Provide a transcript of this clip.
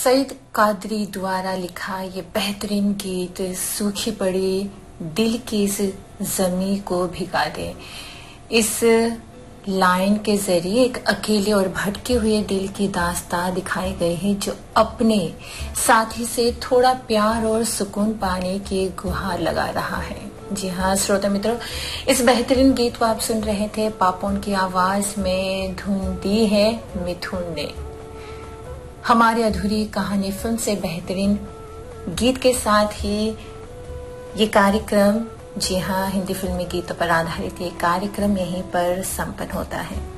सईद कादरी द्वारा लिखा ये बेहतरीन गीत सूखी पड़ी दिल की इस जमी को भिगा दे। इस लाइन के जरिए एक अकेले और भटके हुए दिल की दास्तां दिखाई गई है जो अपने साथी से थोड़ा प्यार और सुकून पाने की गुहार लगा रहा है। जी हाँ श्रोता मित्रों, इस बेहतरीन गीत को आप सुन रहे थे पापोन की आवाज में, धुन दी है मिथुन ने। हमारी अधूरी कहानी फिल्म से बेहतरीन गीत के साथ ही ये कार्यक्रम, जी हाँ हिंदी फिल्मी गीतों पर आधारित ये कार्यक्रम यहीं पर संपन्न होता है।